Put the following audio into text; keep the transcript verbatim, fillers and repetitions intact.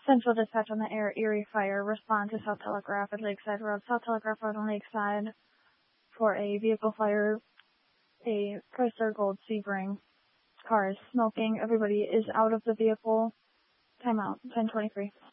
Central dispatch on the air, Erie Fire. Respond to South Telegraph at Lakeside Road. South Telegraph Road on Lakeside for a vehicle fire. A Chrysler Gold Sebring car is smoking. Everybody is out of the vehicle. Timeout, ten twenty-three.